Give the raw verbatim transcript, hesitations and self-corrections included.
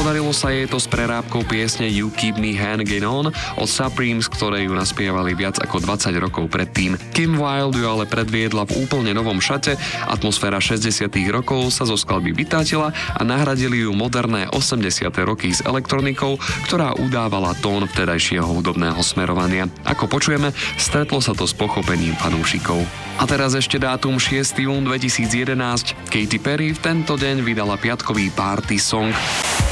Podarilo sa jej to s prerábkou piesne You Keep Me Hanging On od Supremes, ktoré ju naspievali viac ako dvadsať rokov predtým. Kim Wilde ju ale predviedla v úplne novom šate, atmosféra šesťdesiatych rokov sa zo skladby vytátila a nahradili ju moderné osemdesiate roky s elektronikou, ktorá udávala tón vtedajšieho hudobného smerovania. Ako počujeme, stretlo sa to s pochopením fanúšikov. A teraz ešte dátum šiesteho júna dvetisícjedenásť. Katy Perry v tento deň vydala piatkový party song.